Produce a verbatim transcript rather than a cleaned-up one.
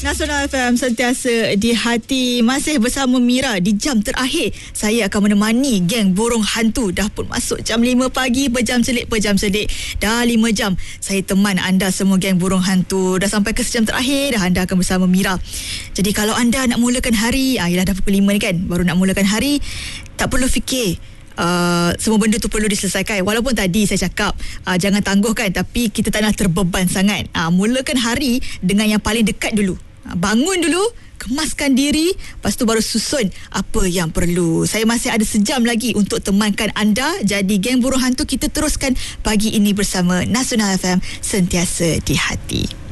Nasional F M sentiasa di hati. Masih bersama Mira di jam terakhir. Saya akan menemani geng burung hantu. Dah pun masuk jam lima pagi. Berjam selik, berjam selik. Dah lima jam saya teman anda semua geng burung hantu. Dah sampai ke sejam terakhir dah anda akan bersama Mira. Jadi kalau anda nak mulakan hari, ah, yelah dah pukul lima ni kan, baru nak mulakan hari, tak perlu fikir Uh, semua benda tu perlu diselesaikan. Walaupun tadi saya cakap uh, jangan tangguhkan, tapi kita tak nak terbeban sangat. uh, Mulakan hari dengan yang paling dekat dulu. uh, Bangun dulu, kemaskan diri, lepas tu baru susun apa yang perlu. Saya masih ada sejam lagi untuk temankan anda. Jadi geng burung hantu, kita teruskan pagi ini bersama Nasional F M, sentiasa di hati.